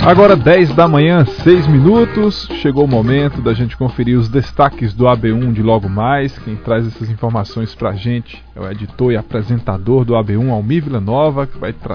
Agora 10 da manhã, 6 minutos, chegou o momento da gente conferir os destaques do AB1 de logo mais. Quem traz essas informações pra gente é o editor e apresentador do AB1, Almir Villanova, que vai trazer